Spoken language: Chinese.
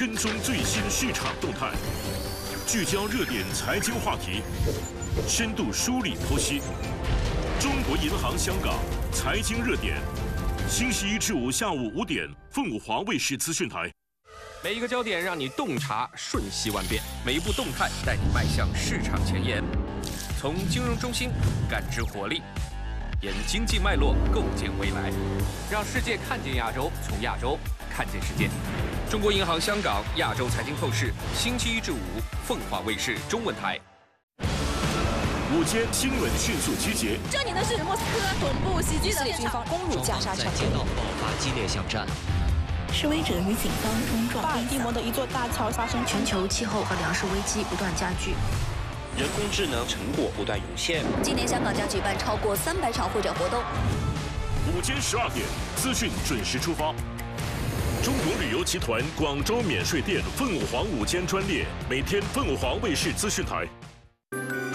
跟踪最新市场动态，聚焦热点财经话题，深度梳理剖析。中国银行香港财经热点，星期一至五下午5点，凤凰卫视资讯台。 每一个焦点让你洞察瞬息万变，每一步动态带你迈向市场前沿。从金融中心感知活力，沿经济脉络构建未来，让世界看见亚洲，从亚洲看见世界。中国银行香港亚洲财经透视，星期一至五，凤凰卫视中文台。 午间新闻迅速集结。 这里呢是莫斯科总部袭击的军方攻入加沙城， 在街道爆发激烈巷战。 示威者与警方冲撞。 巴尔的摩的一座大桥发生全球气候和粮食危机不断加剧。 人工智能成果不断涌现。 今年香港将举办超过300场会展活动。 午间12点，资讯准时出发。中国旅游集团广州免税店凤凰午间专列，每天凤凰卫视资讯台。